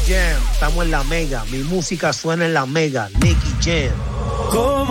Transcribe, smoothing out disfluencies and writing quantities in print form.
Jam, estamos en la mega. Mi música suena en la mega. Nicky Jam.